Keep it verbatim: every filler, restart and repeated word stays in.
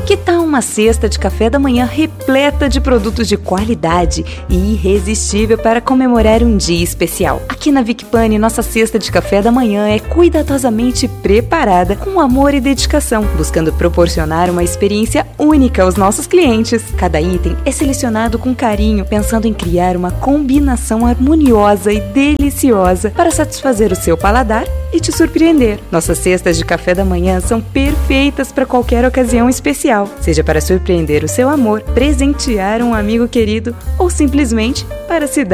Que tal uma cesta de café da manhã repleta de produtos de qualidade e irresistível para comemorar um dia especial? Aqui na Vicpani, nossa cesta de café da manhã é cuidadosamente preparada com amor e dedicação, buscando proporcionar uma experiência única aos nossos clientes. Cada item é selecionado com carinho, pensando em criar uma combinação harmoniosa e deliciosa para satisfazer o seu paladar e te surpreender. Nossas cestas de café da manhã são perfeitas para qualquer ocasião especial, seja para surpreender o seu amor, presentear um amigo querido ou simplesmente para se dar